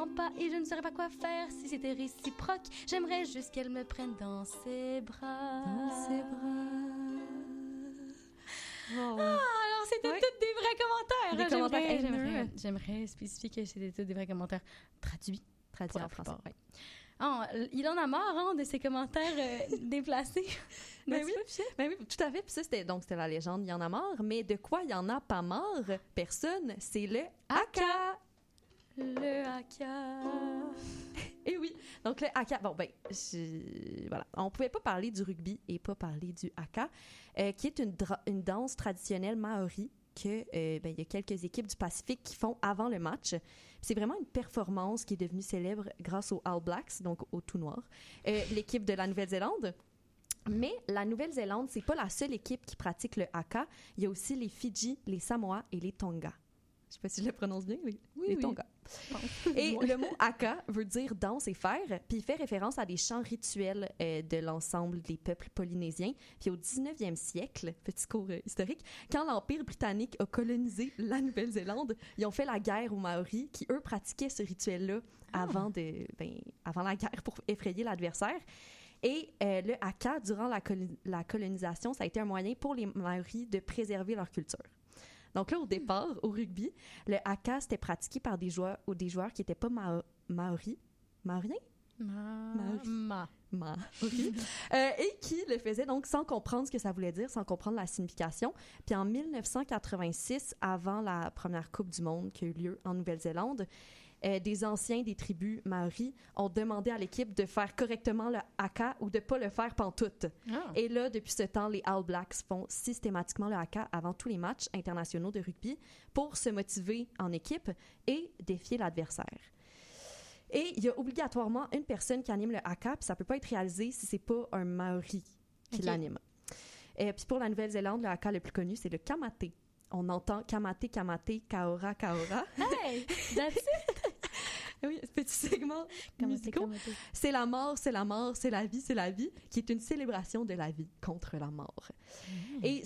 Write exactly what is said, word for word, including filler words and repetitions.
vraiment pas et je ne saurais pas quoi faire si c'était réciproque. J'aimerais juste qu'elle me prenne dans ses bras. Dans ses bras. Oh. Ah, alors c'était oui. tous des vrais commentaires. Des commentaires j'aimerais, haineux. j'aimerais, j'aimerais spécifier que c'était tous des vrais commentaires traduits. Traduit en français. Ouais. Oh, il en a marre hein, de ces commentaires euh, déplacés. Ben oui, ben oui, tout à fait. Puis ça, c'était, donc, c'était la légende, il y en a marre. Mais de quoi il y en a pas marre? Personne, c'est le haka. Le haka. Et oui, donc le haka, bon ben, je, voilà, on pouvait pas parler du rugby et pas parler du haka, euh, qui est une, dra- une danse traditionnelle maori que euh, ben, il y a quelques équipes du Pacifique qui font avant le match. C'est vraiment une performance qui est devenue célèbre grâce aux All Blacks, donc aux tout noirs, euh, l'équipe de la Nouvelle-Zélande. Mais la Nouvelle-Zélande, c'est pas la seule équipe qui pratique le haka. Il y a aussi les Fidji, les Samoa et les Tonga. Je sais pas si je le prononce bien, les, oui, les oui. Tonga. Et le mot haka veut dire danse et faire, puis il fait référence à des chants rituels euh, de l'ensemble des peuples polynésiens. Puis au dix-neuvième siècle, petit cours euh, historique, quand l'Empire britannique a colonisé la Nouvelle-Zélande, ils ont fait la guerre aux Maoris qui, eux, pratiquaient ce rituel-là ah. avant, de, ben, avant la guerre pour effrayer l'adversaire. Et euh, le haka, durant la, col- la colonisation, ça a été un moyen pour les Maoris de préserver leur culture. Donc là, au départ, au rugby, le haka, c'était pratiqué par des joueurs ou des joueurs qui n'étaient pas mao- maoris. Maoriens? Ma. Maori. Ma. Maori. euh, et qui le faisaient donc sans comprendre ce que ça voulait dire, sans comprendre la signification. Puis en dix-neuf cent quatre-vingt-six, avant la première Coupe du monde qui a eu lieu en Nouvelle-Zélande, Euh, des anciens des tribus maoris ont demandé à l'équipe de faire correctement le haka ou de pas le faire pantoute. Ah. Et là, depuis ce temps, les All Blacks font systématiquement le haka avant tous les matchs internationaux de rugby pour se motiver en équipe et défier l'adversaire. Et il y a obligatoirement une personne qui anime le haka, puis ça peut pas être réalisé si c'est pas un maori qui okay. l'anime. Et puis pour la Nouvelle-Zélande, le haka le plus connu, c'est le kamate. On entend kamate, kamate, kaora, kaora. Hey, that's it! Oui, ce petit segment musical. C'est la mort, c'est la mort, c'est la vie, c'est la vie, qui est une célébration de la vie contre la mort. Mmh. Et